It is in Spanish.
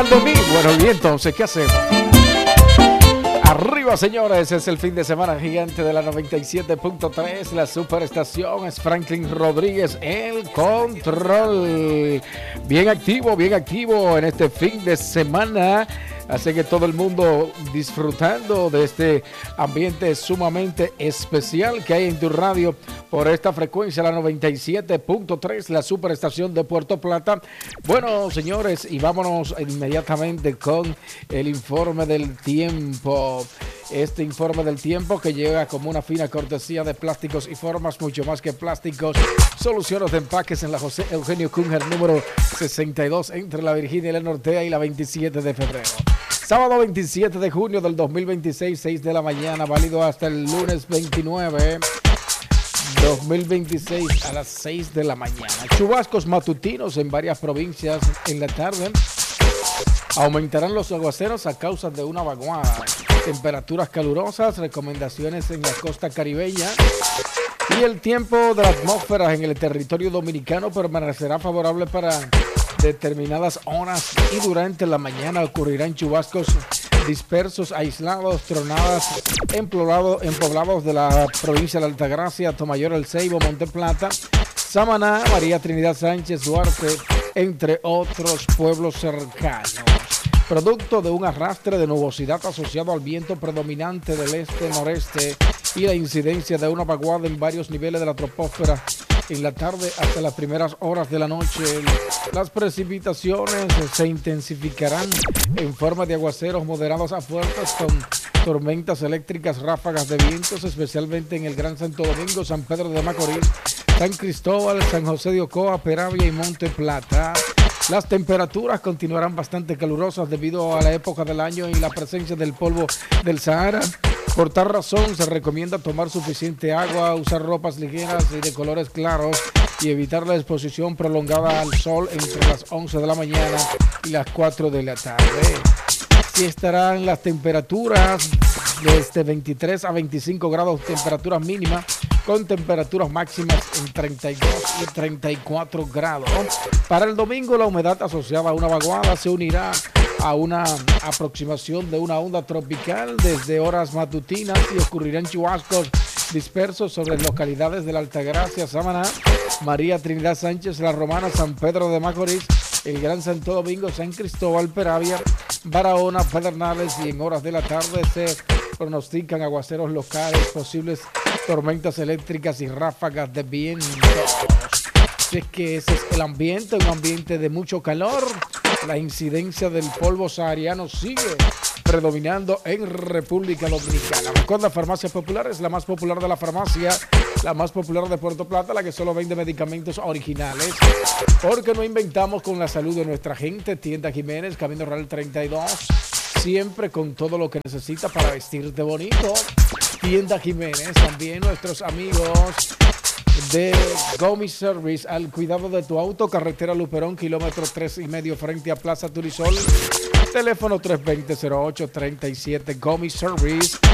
Bueno, y entonces, ¿qué hacemos? Arriba, señores, es el fin de semana gigante de la 97.3. La superestación es Franklin Rodríguez, el control. Bien activo en este fin de semana. Así que todo el mundo disfrutando de este ambiente sumamente especial que hay en tu radio por esta frecuencia, la 97.3, la superestación de Puerto Plata. Bueno, señores, y vámonos inmediatamente con el informe del tiempo. Este informe del tiempo que llega como una fina cortesía de Plásticos y Formas, mucho más que plásticos. Soluciones de empaques en la José Eugenio Cunha, número 62, entre la Virginia y la Nortea y la 27 de febrero. Sábado 27 de junio del 2026, 6 de la mañana, válido hasta el lunes 29, 2026 a las 6 de la mañana. Chubascos matutinos en varias provincias en la tarde. Aumentarán los aguaceros a causa de una vaguada. Temperaturas calurosas, recomendaciones en la costa caribeña. Y el tiempo de la atmósfera en el territorio dominicano permanecerá favorable para determinadas horas y durante la mañana ocurrirán chubascos dispersos, aislados, tronadas en poblados de la provincia de Altagracia, Tomayor, El Ceibo, Monte Plata, Samaná, María Trinidad Sánchez, Duarte, entre otros pueblos cercanos. Producto de un arrastre de nubosidad asociado al viento predominante del este-noreste y la incidencia de una vaguada en varios niveles de la troposfera en la tarde hasta las primeras horas de la noche, las precipitaciones se intensificarán en forma de aguaceros moderados a fuertes con tormentas eléctricas, ráfagas de vientos, especialmente en el Gran Santo Domingo, San Pedro de Macorís, San Cristóbal, San José de Ocoa, Peravia y Monte Plata. Las temperaturas continuarán bastante calurosas debido a la época del año y la presencia del polvo del Sahara. Por tal razón, se recomienda tomar suficiente agua, usar ropas ligeras y de colores claros y evitar la exposición prolongada al sol entre las 11 de la mañana y las 4 de la tarde. Así estarán las temperaturas desde 23 a 25 grados, temperaturas mínimas, con temperaturas máximas en 32 y 34 grados. Para el domingo, la humedad asociada a una vaguada se unirá a una aproximación de una onda tropical desde horas matutinas y ocurrirán chubascos dispersos sobre localidades de la Altagracia, Samaná, María Trinidad Sánchez, La Romana, San Pedro de Macorís, el Gran Santo Domingo, San Cristóbal, Peravia, Barahona, Pedernales, y en horas de la tarde se pronostican aguaceros locales, posibles tormentas eléctricas y ráfagas de viento. Así es que ese es el ambiente, un ambiente de mucho calor. La incidencia del polvo sahariano sigue predominando en República Dominicana. Recuerda, Farmacias Populares, la más popular de la farmacia, la más popular de Puerto Plata, la que solo vende medicamentos originales, porque no inventamos con la salud de nuestra gente. Tienda Jiménez, Camino Real 32, siempre con todo lo que necesita para vestirte bonito. Tienda Jiménez, también nuestros amigos de Gomi Service, al cuidado de tu auto, carretera Luperón, kilómetro 3,5 frente a Plaza Turisol. Teléfono 320-0837, Gomi Service.